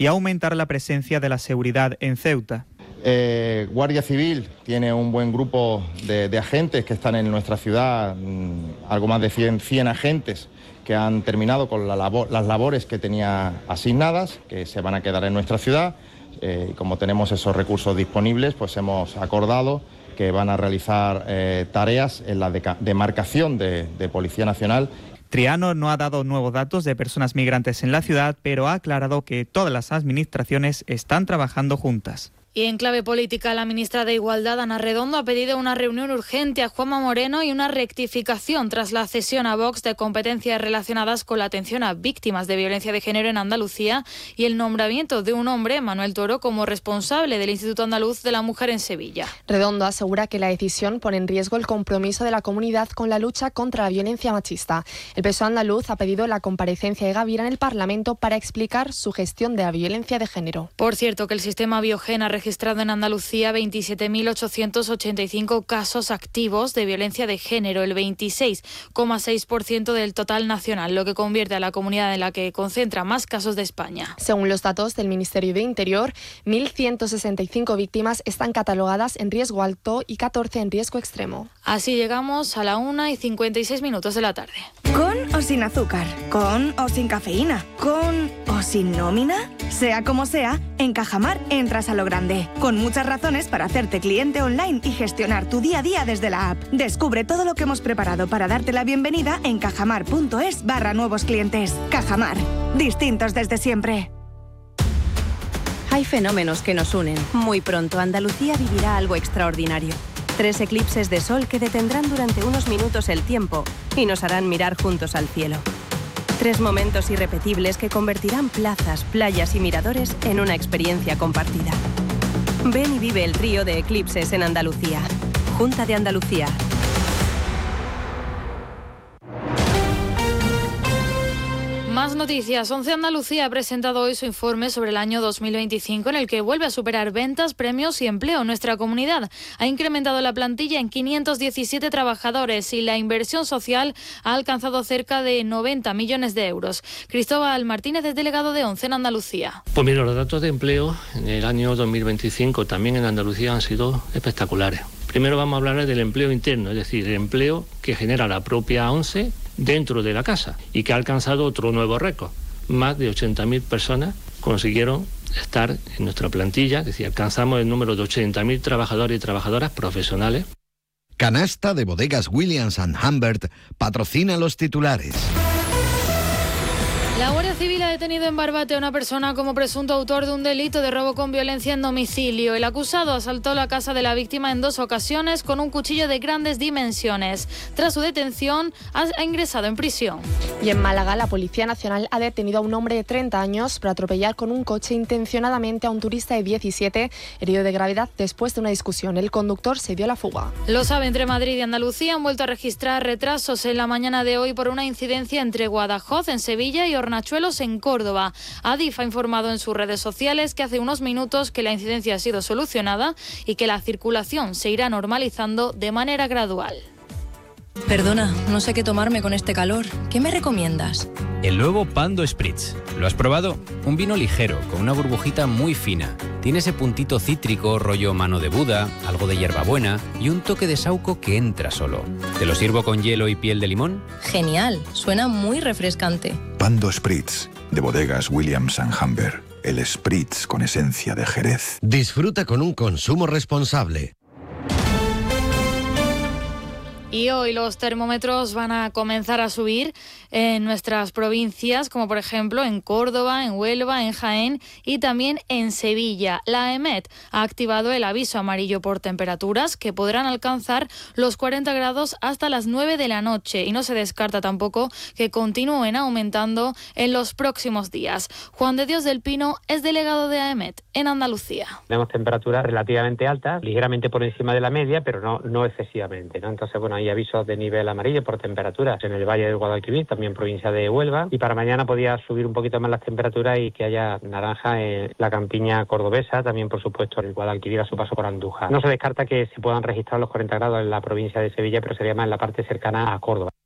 y aumentar la presencia de la seguridad en Ceuta. Guardia Civil tiene un buen grupo de agentes que están en nuestra ciudad, algo más de 100 agentes que han terminado con las labores que tenía asignadas, que se van a quedar en nuestra ciudad. Y como tenemos esos recursos disponibles, pues hemos acordado que van a realizar tareas en la demarcación de Policía Nacional. Triano no ha dado nuevos datos de personas migrantes en la ciudad, pero ha aclarado que todas las administraciones están trabajando juntas. Y en clave política, la ministra de Igualdad, Ana Redondo, ha pedido una reunión urgente a Juanma Moreno y una rectificación tras la cesión a Vox de competencias relacionadas con la atención a víctimas de violencia de género en Andalucía y el nombramiento de un hombre, Manuel Toro, como responsable del Instituto Andaluz de la Mujer en Sevilla. Redondo asegura que la decisión pone en riesgo el compromiso de la comunidad con la lucha contra la violencia machista. El PSOE andaluz ha pedido la comparecencia de Gavira en el Parlamento para explicar su gestión de la violencia de género. Por cierto, que el sistema Biogen ha registrado en Andalucía 27.885 casos activos de violencia de género, el 26,6% del total nacional, lo que convierte a la comunidad en la que concentra más casos de España. Según los datos del Ministerio de Interior, 1.165 víctimas están catalogadas en riesgo alto y 14 en riesgo extremo. Así llegamos a la 1:56 de la tarde. ¿Con o sin azúcar? ¿Con o sin cafeína? ¿Con o sin nómina? Sea como sea, en Cajamar entras a lo grande, con muchas razones para hacerte cliente online y gestionar tu día a día desde la app. Descubre todo lo que hemos preparado para darte la bienvenida en cajamar.es/nuevos clientes. Cajamar, distintos desde siempre. Hay fenómenos que nos unen. Muy pronto Andalucía vivirá algo extraordinario. 3 eclipses de sol que detendrán durante unos minutos el tiempo y nos harán mirar juntos al cielo. 3 momentos irrepetibles que convertirán plazas, playas y miradores en una experiencia compartida. Ven y vive el trío de eclipses en Andalucía. Junta de Andalucía. Más noticias. ONCE Andalucía ha presentado hoy su informe sobre el año 2025 en el que vuelve a superar ventas, premios y empleo. Nuestra comunidad ha incrementado la plantilla en 517 trabajadores y la inversión social ha alcanzado cerca de 90 millones de euros. Cristóbal Martínez es delegado de ONCE en Andalucía. Pues mira, los datos de empleo en el año 2025 también en Andalucía han sido espectaculares. Primero vamos a hablar del empleo interno, es decir, el empleo que genera la propia ONCE dentro de la casa y que ha alcanzado otro nuevo récord. Más de 80.000 personas consiguieron estar en nuestra plantilla, es decir, alcanzamos el número de 80.000 trabajadores y trabajadoras profesionales. Canasta de Bodegas Williams & Humbert patrocina los titulares. La Guardia Civil ha detenido en Barbate a una persona como presunto autor de un delito de robo con violencia en domicilio. El acusado asaltó la casa de la víctima en 2 ocasiones con un cuchillo de grandes dimensiones. Tras su detención, ha ingresado en prisión. Y en Málaga, la Policía Nacional ha detenido a un hombre de 30 años por atropellar con un coche intencionadamente a un turista de 17, herido de gravedad después de una discusión. El conductor se dio a la fuga. Los AVE entre Madrid y Andalucía han vuelto a registrar retrasos en la mañana de hoy por una incidencia entre Guadajoz, en Sevilla, y Hornachuelos, en Córdoba. Adif ha informado en sus redes sociales que hace unos minutos que la incidencia ha sido solucionada y que la circulación se irá normalizando de manera gradual. Perdona, no sé qué tomarme con este calor. ¿Qué me recomiendas? El nuevo Pando Spritz. ¿Lo has probado? Un vino ligero, con una burbujita muy fina. Tiene ese puntito cítrico, rollo mano de Buda, algo de hierbabuena y un toque de saúco que entra solo. ¿Te lo sirvo con hielo y piel de limón? Genial, suena muy refrescante. Pando Spritz, de Bodegas Williams & Humbert. El Spritz con esencia de Jerez. Disfruta con un consumo responsable. Y hoy los termómetros van a comenzar a subir en nuestras provincias, como por ejemplo en Córdoba, en Huelva, en Jaén y también en Sevilla. La EMET ha activado el aviso amarillo por temperaturas que podrán alcanzar los 40 grados hasta las 9 de la noche y no se descarta tampoco que continúen aumentando en los próximos días. Juan de Dios del Pino es delegado de AEMET en Andalucía. Tenemos temperaturas relativamente altas, ligeramente por encima de la media, pero no excesivamente, ¿no? Entonces, bueno, hay avisos de nivel amarillo por temperaturas en el Valle del Guadalquivir, también provincia de Huelva, y para mañana podría subir un poquito más las temperaturas y que haya naranja en la campiña cordobesa, también por supuesto en el Guadalquivir a su paso por Andújar. No se descarta que se puedan registrar los 40 grados en la provincia de Sevilla, pero sería más en la parte cercana a Córdoba.